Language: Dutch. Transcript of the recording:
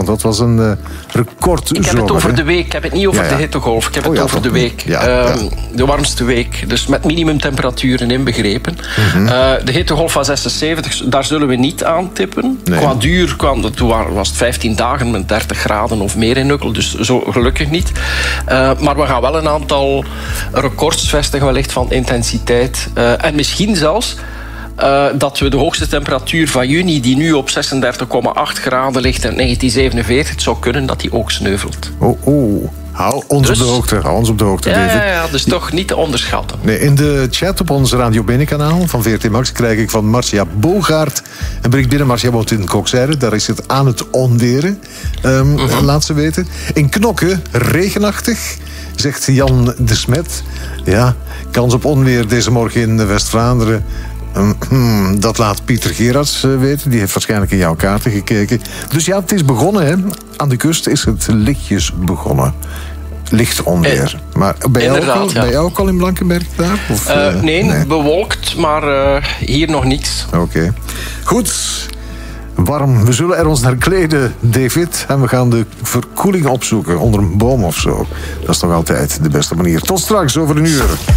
want dat was een recordzomer. Ik heb het over de week, ik heb het niet over de hittegolf. Ik heb het over de week. De warmste week. Dus met minimumtemperaturen inbegrepen. De hittegolf van 76, daar zullen we niet aan tippen. Nee. Qua duur, toen was het 15 dagen met 30 graden of meer in Ukkel. Dus zo gelukkig niet. Maar we gaan wel een aantal records vestigen wellicht van intensiteit. En misschien zelfs dat we de hoogste temperatuur van juni, die nu op 36,8 graden ligt in 1947, het zou kunnen dat die ook sneuvelt. Hou ons op de hoogte, David. Ja, dus toch niet te onderschatten. Nee, in de chat op ons Radio Binnen-kanaal van VRT Max krijg ik van Marcia Bogaert een bericht binnen. Marcia woont in Kokzijde, daar is het aan het onderen. Laat ze weten. In Knokke, regenachtig, zegt Jan de Smet. Ja, kans op onweer deze morgen in West-Vlaanderen. Dat laat Pieter Gerards weten. Die heeft waarschijnlijk in jouw kaarten gekeken. Dus ja, het is begonnen, hè. Aan de kust is het lichtjes begonnen. Licht onweer. Maar bij jou ook al in Blankenberg daar? Of, nee, bewolkt, maar hier nog niets. Oké. Goed. Warm. We zullen er ons naar kleden, David. En we gaan de verkoeling opzoeken onder een boom of zo. Dat is toch altijd de beste manier. Tot straks, over een uur.